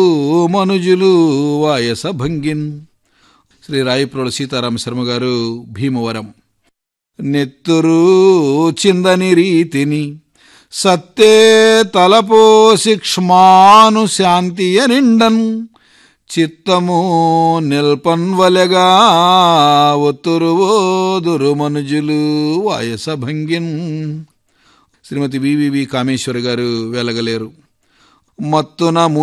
మనుజులు వాయస భంగిన్. శ్రీ రాయప్రోల సీతారామ శర్మ గారు, భీమవరం. నెత్తురు చిందని రీతిని సత్తే తలపోసి క్ష్మాను శాంతియ నిండన్ చిత్తము నిల్పన్వలెగా ఒత్తురు ఓదురు మనుజులు వాయస భంగిన్. శ్రీమతి వివివి కామేశ్వరి గారు, వెలగలేరు. మత్తున